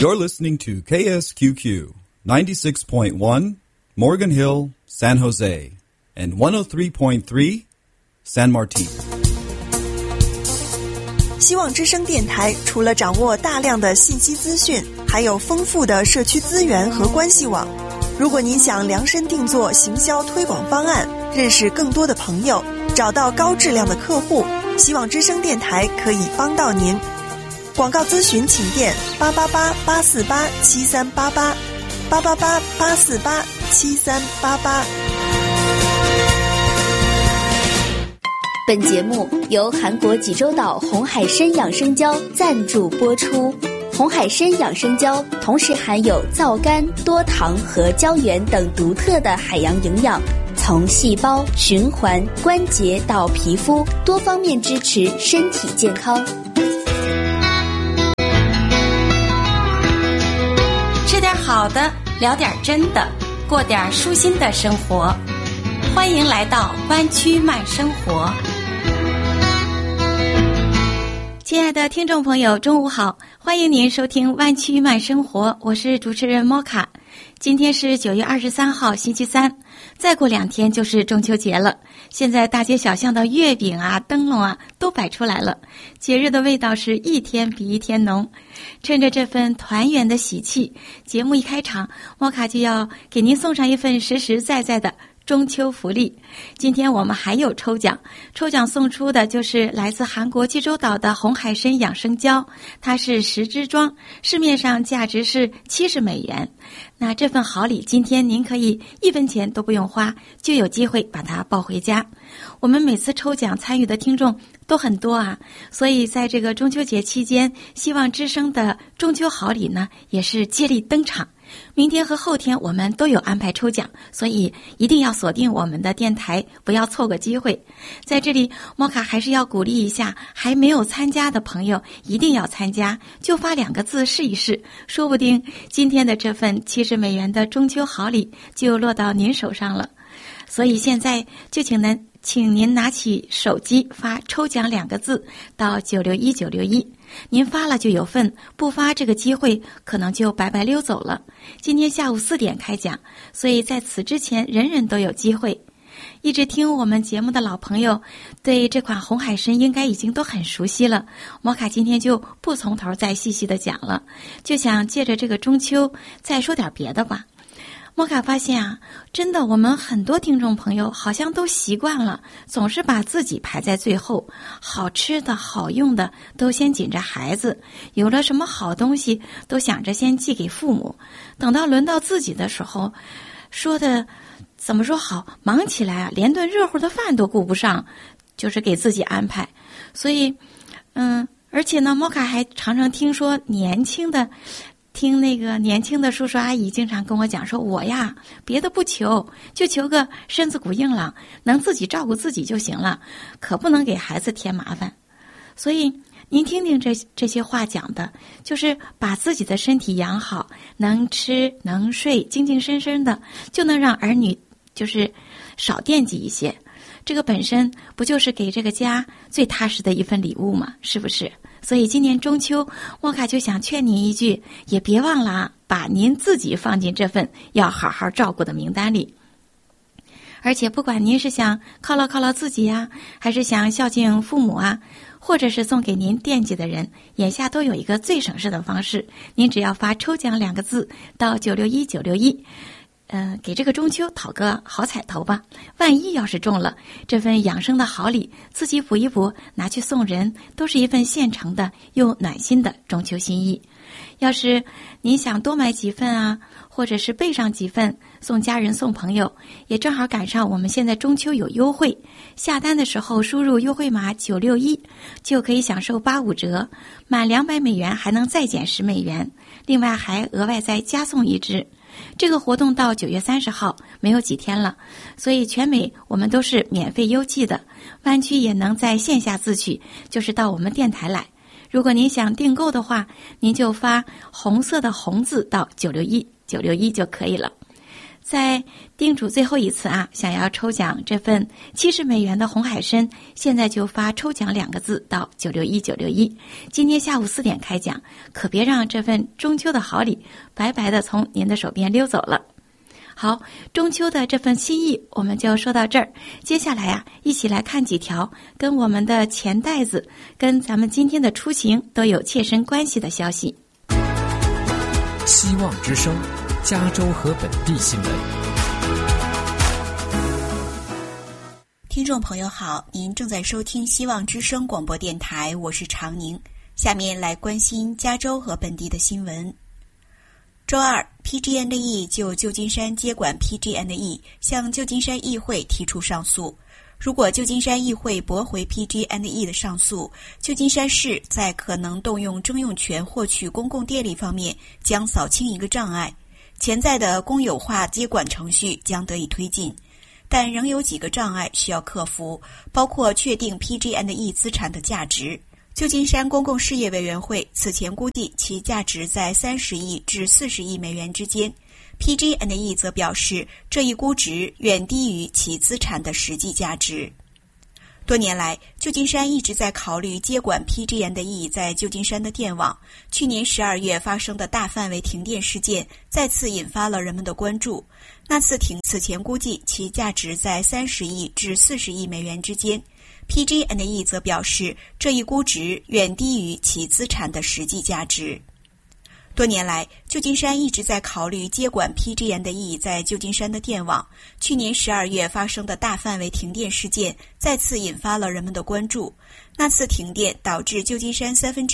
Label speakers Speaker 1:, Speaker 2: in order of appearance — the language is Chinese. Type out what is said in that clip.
Speaker 1: You're listening to KSQQ 96.1 Morgan Hill, San Jose, and 103.3 San Martin。
Speaker 2: 希望之声电台除了掌握大量的信息资讯，还有丰富的社区资源和关系网。如果您想量身定做行销推广方案，认识更多的朋友，找到高质量的客户，希望之声电台可以帮到您。广告咨询请电888-848-7388，888-848-7388。
Speaker 3: 本节目由韩国济州岛红海参养生胶赞助播出。红海参养生胶同时含有皂苷、多糖和胶原等独特的海洋营养，从细胞、循环、关节到皮肤，多方面支持身体健康。
Speaker 4: 吃点好的，聊点真的，过点舒心的生活。欢迎来到湾区慢生活。亲爱的听众朋友，中午好，欢迎您收听湾区慢生活，我是主持人莫卡。今天是9月23号星期三，再过2天就是中秋节了。现在大街小巷的月饼啊、灯笼啊都摆出来了，节日的味道是一天比一天浓。趁着这份团圆的喜气，节目一开场，莫卡就要给您送上一份实实在在的中秋福利。今天我们还有抽奖送出的就是来自韩国济州岛的红海参养生胶，它是10支装，市面上价值是70美元。那这份好礼今天您可以1分钱都不用花，就有机会把它抱回家。我们每次抽奖参与的听众都很多啊，所以在这个中秋节期间，希望之声的中秋好礼呢也是接力登场。明天和后天我们都有安排抽奖，所以一定要锁定我们的电台，不要错过机会。在这里莫卡还是要鼓励一下还没有参加的朋友，一定要参加，就发2个字试一试，说不定今天的这份70美元的中秋好礼就落到您手上了。所以现在就请您拿起手机发抽奖2个字到961961，您发了就有份，不发这个机会可能就白白溜走了。今天下午4点开奖，所以在此之前人人都有机会。一直听我们节目的老朋友对这款红海参应该已经都很熟悉了，摩卡今天就不从头再细细的讲了，就想借着这个中秋再说点别的吧。莫卡发现啊，真的我们很多听众朋友好像都习惯了，总是把自己排在最后，好吃的好用的都先紧着孩子，有了什么好东西都想着先寄给父母，等到轮到自己的时候，说的怎么说好，忙起来啊，连顿热乎的饭都顾不上，就是给自己安排。所以而且呢，莫卡还常常听说听那个年轻的叔叔阿姨经常跟我讲说，我呀别的不求，就求个身子骨硬朗，能自己照顾自己就行了，可不能给孩子添麻烦。所以您听听这些话讲的，就是把自己的身体养好，能吃能睡，精精神神的，就能让儿女就是少惦记一些。这个本身不就是给这个家最踏实的一份礼物吗？是不是？所以今年中秋，莫卡就想劝您一句，也别忘了啊，把您自己放进这份要好好照顾的名单里。而且不管您是想犒劳自己啊，还是想孝敬父母啊，或者是送给您惦记的人，眼下都有一个最省事的方式，您只要发抽奖2个字到961961，给这个中秋讨个好彩头吧。万一要是中了这份养生的好礼，自己补一补，拿去送人，都是一份现成的又暖心的中秋心意。要是您想多买几份啊，或者是备上几份送家人送朋友，也正好赶上我们现在中秋有优惠，下单的时候输入优惠码961就可以享受85折，满200美元还能再减10美元，另外还额外再加送1支。这个活动到9月30号，没有几天了，所以全美我们都是免费邮寄的，湾区也能在线下自取，就是到我们电台来。如果您想订购的话，您就发红色的红字到961就可以了。 在叮嘱最后一次啊，想要抽奖这份70美元的红海参，现在就发抽奖2个字到961961，今天下午4点开奖，可别让这份中秋的好礼白白的从您的手边溜走了。好，中秋的这份心意我们就说到这儿，接下来啊，一起来看几条跟我们的钱袋子跟咱们今天的出行都有切身关系的消息。
Speaker 5: 希望之声，加州和本地新闻。
Speaker 6: 听众朋友好，您正在收听希望之声广播电台，我是常宁。下面来关心加州和本地的新闻。周二 ，PG&E 就旧金山接管 PG&E 向旧金山议会提出上诉。如果旧金山议会驳回 PG&E 的上诉，旧金山市在可能动用征用权获取公共电力方面将扫清一个障碍，潜在的公有化接管程序将得以推进。但仍有几个障碍需要克服，包括确定 PG&E 资产的价值。旧金山公共事业委员会此前估计其价值在30亿至40亿美元之间。PG&E 则表示，这一估值远低于其资产的实际价值。多年来，旧金山一直在考虑接管 PG&E 在旧金山的电网。去年12月发生的大范围停电事件再次引发了人们的关注。那次此前估计其价值在30亿至40亿美元之间。PG&E 则表示，这一估值远低于其资产的实际价值。多年来，旧金山一直在考虑接管 PG&E 在旧金山的电网。去年12月发生的大范围停电事件再次引发了人们的关注。那次停电导致旧金山